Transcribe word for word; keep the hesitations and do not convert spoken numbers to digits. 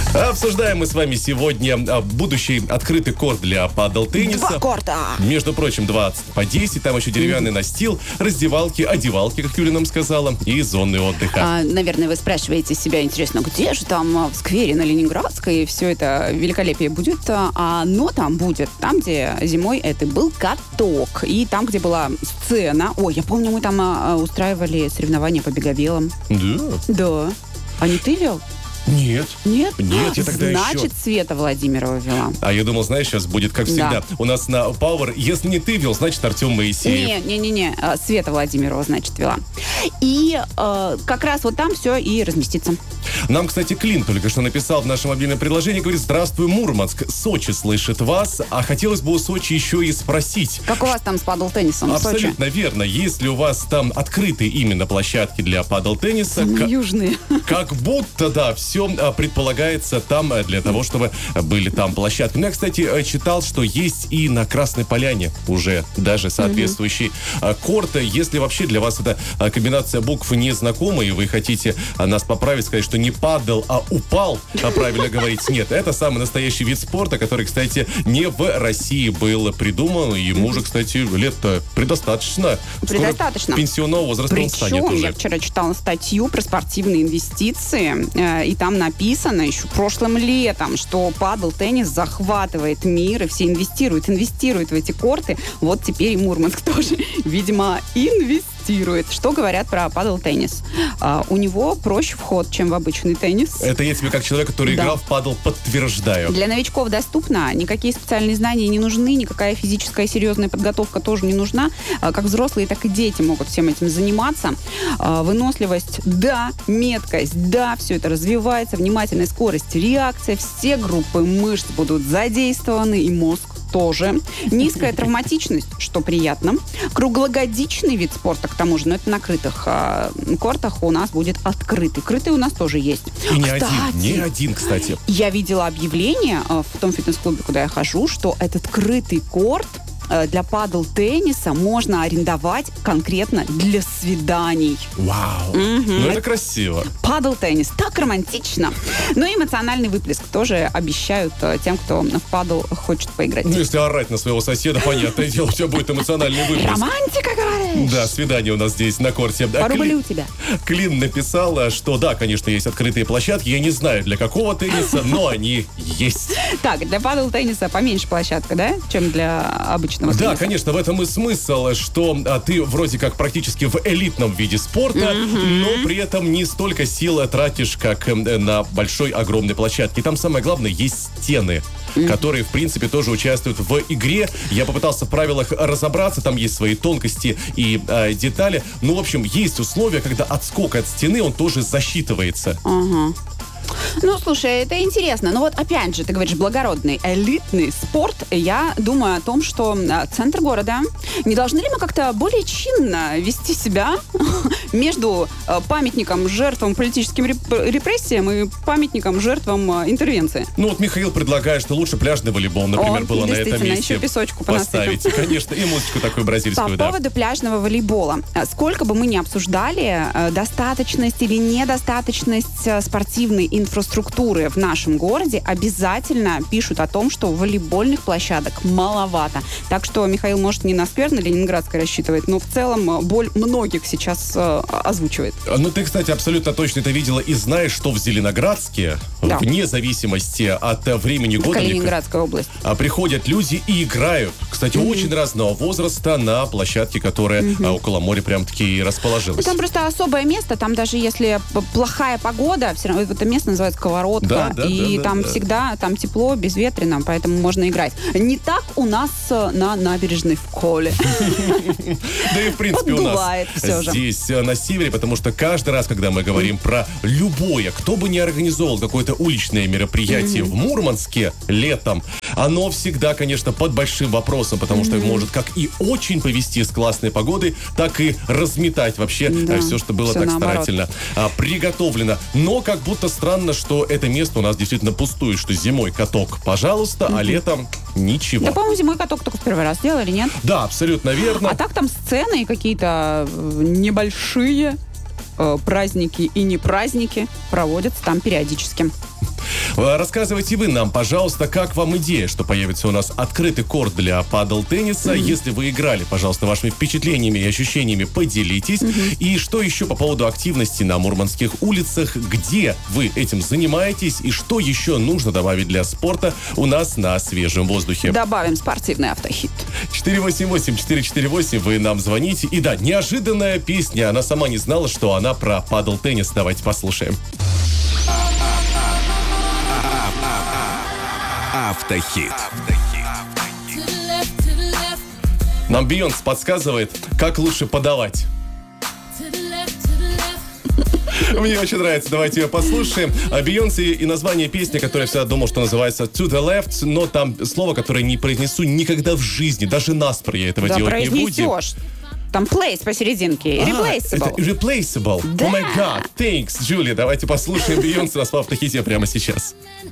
Обсуждаем мы с вами сегодня будущий открытый корт для падл-тенниса. Два корта. Между прочим, двадцать по десять. Там еще деревянный настил, раздевалки, одевалки, как Юля нам сказала, и зоны отдыха. А, наверное, вы спрашиваете себя, интересно, где же там в сквере на Ленинградской все это великолепие будет? А оно там будет, там, где зимой это был каток. И там, где была сцена. Ой, я помню, мы там а, устраивали соревнования по беговелам. Да? Да. А не ты вел? Нет. Нет? Нет, я тогда Значит, еще... Света Владимирова вела. А я думал, знаешь, сейчас будет, как всегда. Да. У нас на Power, если не ты вел, значит, Артем Моисеев. Не-не-не, Света Владимирова, значит, вела. И э, как раз вот там все и разместится. Нам, кстати, Клин только что написал в нашем мобильном приложении, говорит: здравствуй, Мурманск, Сочи слышит вас, а хотелось бы у Сочи еще и спросить. Как у вас там с падл-теннисом в Сочи? Абсолютно верно. Если у вас там открытые именно площадки для падл-тенниса, Самые как, южные. как будто, да, все предполагается там для того, чтобы были там площадки. Ну, я, кстати, читал, что есть и на Красной Поляне уже даже соответствующий mm-hmm. корт. Если вообще для вас эта комбинация букв не знакома, и вы хотите нас поправить, сказать, что не падал, а упал, а правильно говорить, нет. Это самый настоящий вид спорта, который, кстати, не в России был придуман. Ему же, кстати, лет-то предостаточно. Предостаточно. Скоро пенсионного возраста он станет уже. Я вчера читала статью про спортивные инвестиции, э, и там написано еще прошлым летом, что падл-теннис захватывает мир, и все инвестируют, инвестируют в эти корты. Вот теперь и Мурманск тоже, видимо, инвестирует. Что говорят про падл-теннис? А, у него проще вход, чем в обычный теннис. Это я тебе как человек, который да. играл в падл, подтверждаю. Для новичков доступно. Никакие специальные знания не нужны, никакая физическая серьезная подготовка тоже не нужна. А, как взрослые, так и дети могут всем этим заниматься. А, выносливость, да. Меткость, да. Все это развивается. Внимательная скорость, реакция. Все группы мышц будут задействованы, и мозг тоже. Низкая травматичность, что приятно. Круглогодичный вид спорта, к тому же, но это на крытых а, кортах у нас будет открытый. Крытый у нас тоже есть. И не кстати, один, не один, кстати. Я видела объявление а, в том фитнес-клубе, куда я хожу, что этот крытый корт для падл-тенниса можно арендовать конкретно для свиданий. Вау! Угу. Ну, это красиво. Падл-теннис. Так романтично. Ну и эмоциональный выплеск тоже обещают тем, кто в падл хочет поиграть. Ну, если орать на своего соседа, понятное дело, у тебя будет эмоциональный выплеск. Романтика, говоришь? Да, свидание у нас здесь на корте. Порубали у тебя. Клин написал, что да, конечно, есть открытые площадки. Я не знаю, для какого тенниса, но они есть. Так, для падл-тенниса поменьше площадка, да, чем для обычного? Да, тенниса. конечно, в этом и смысл, что а, ты вроде как практически в элитном виде спорта, mm-hmm. но при этом не столько сил тратишь, как э, на большой, огромной площадке. И там самое главное, есть стены, mm-hmm. которые, в принципе, тоже участвуют в игре. Я попытался в правилах разобраться, там есть свои тонкости и э, детали. Ну, в общем, есть условия, когда отскок от стены, он тоже засчитывается. Uh-huh. Ну, слушай, это интересно. Но вот опять же, ты говоришь, благородный, элитный спорт. Я думаю о том, что центр города, не должны ли мы как-то более чинно вести себя между памятником жертвам политическим репрессиям и памятником жертвам интервенции? Ну, вот Михаил предлагает, что лучше пляжный волейбол, например, О, было на этом месте. Еще песочку поставить. понасыпем. Конечно, и музычку такую бразильскую, По да. поводу пляжного волейбола. Сколько бы мы ни обсуждали достаточность или недостаточность спортивной инфраструктуры в нашем городе, обязательно пишут о том, что волейбольных площадок маловато. Так что Михаил, может, не на сквер на Ленинградской рассчитывает, но в целом боль многих сейчас э, озвучивает. Ну, ты, кстати, абсолютно точно это видела и знаешь, что в Зеленоградске, да. вне зависимости от времени года, Калининградская область, приходят люди и играют. Кстати, mm-hmm. очень разного возраста на площадке, которая mm-hmm. около моря прям-таки расположилась. Там просто особое место, там даже если плохая погода, все равно это место называется Сковородка, да, да, и да, там да, всегда там тепло, безветренно, поэтому можно играть. Не так у нас на набережной в Коле. Да и в принципе у нас здесь на севере, потому что каждый раз, когда мы говорим про любое, кто бы ни организовал какое-то уличное мероприятие в Мурманске летом, оно всегда, конечно, под большим вопросом, потому что может как и очень повести с классной погодой, так и разметать вообще все, что было так старательно приготовлено. Но как будто странно, что это место у нас действительно пустует, что зимой каток, пожалуйста, mm-hmm. а летом ничего. Да, по-моему, зимой каток только в первый раз делали, нет? Да, абсолютно верно. А так там сцены и какие-то небольшие э, праздники и не праздники проводятся там периодически. Рассказывайте вы нам, пожалуйста, как вам идея, что появится у нас открытый корт для падл-тенниса. Mm-hmm. Если вы играли, пожалуйста, вашими впечатлениями и ощущениями поделитесь. Mm-hmm. И что еще по поводу активности на мурманских улицах, где вы этим занимаетесь и что еще нужно добавить для спорта у нас на свежем воздухе. Добавим спортивный автохит. четыре восемь восемь четыре четыре восемь, вы нам звоните. И да, неожиданная песня. Она сама не знала, что она про падл-теннис. Давайте послушаем. Автохит. Нам Бейонс подсказывает, как лучше подавать. Мне очень нравится, давайте ее послушаем. Бейонс и, и название песни, которое я всегда думал, что называется To the Left, но там слово, которое не произнесу никогда в жизни, даже наспор я этого да, делать не буду. Там place посерединке. Replaceable. А, это replaceable. Да. Oh my God. Thanks, Джулия. Давайте послушаем Бейонс у нас в автохите прямо сейчас.